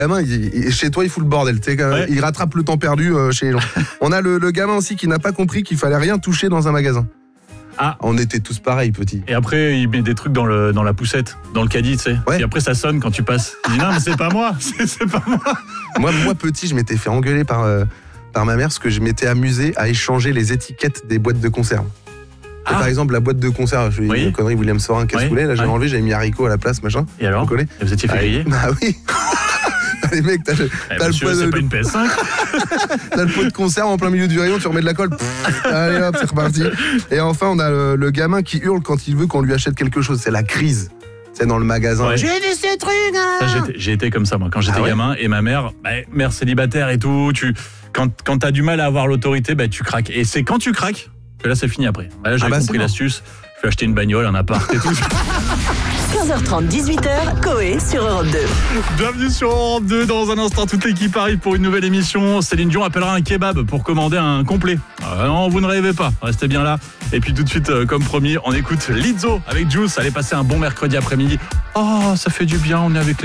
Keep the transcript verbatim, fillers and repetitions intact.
gamin, il, il, chez toi, il fout le bordel. Ouais. Il rattrape le temps perdu euh, chez les gens. On a le, le gamin aussi qui n'a pas compris qu'il fallait rien toucher dans un magasin. Ah. On était tous pareils, petits. Et après, il met des trucs dans, le, dans la poussette, dans le caddie, tu sais. Ouais. Et après, ça sonne quand tu passes. Il dit non, mais c'est pas moi, c'est, c'est pas moi. moi. Moi, petit, je m'étais fait engueuler par, euh, par ma mère parce que je m'étais amusé à échanger les étiquettes des boîtes de conserve. Ah. Par exemple, la boîte de conserve, je oui. une connerie, William Sorin, qu'est-ce que vous voulez ? Là, j'avais oui. enlevé, j'avais mis haricot à la place, machin. Et alors ? Vous, et vous étiez fait griller ? Bah oui. Les mecs, t'as, eh t'as monsieur, le pot c'est de, pas une P S cinq. T'as le pot de conserve en plein milieu du rayon, tu remets de la colle. Pff, allez hop, c'est reparti. Et enfin, on a le, le gamin qui hurle quand il veut qu'on lui achète quelque chose. C'est la crise. C'est dans le magasin. Ouais. J'ai vu ces trucs. Hein. Ça, j'ai, j'ai été comme ça moi quand j'étais ah ouais gamin et ma mère, bah, mère célibataire et tout. Tu, quand, quand t'as du mal à avoir l'autorité, bah, tu craques. Et c'est quand tu craques que là c'est fini après. Là j'ai ah bah compris l'astuce. Je vais acheter une bagnole, un appart et tout. quinze heures trente, dix-huit heures, Coé sur Europe deux. Bienvenue sur Europe deux. Dans un instant, toute l'équipe arrive pour une nouvelle émission. Céline Dion appellera un kebab pour commander un complet. Euh, non, vous ne rêvez pas. Restez bien là. Et puis tout de suite, euh, comme promis, on écoute Lizzo avec Juice. Allez passer un bon mercredi après-midi. Oh, ça fait du bien. On est avec les